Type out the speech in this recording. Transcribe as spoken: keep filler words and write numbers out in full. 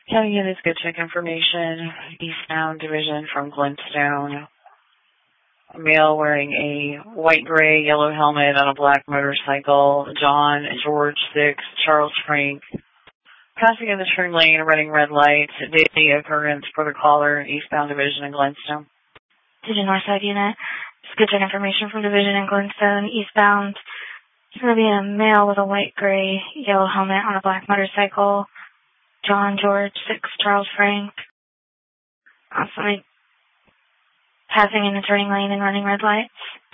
County units good check information. Eastbound division from Glintstone. A male wearing a white, gray, yellow helmet on a black motorcycle. John, George, six, Charles Frank. Passing in the turn lane, running red lights. Daily occurrence for the caller, eastbound division in Glintstone. Division Northside unit. Just good check information from division in Glintstone, eastbound. It's going to be a male with a white, gray, yellow helmet on a black motorcycle. John, George, six, Charles Frank. Awesome. Passing in the turning lane and running red lights.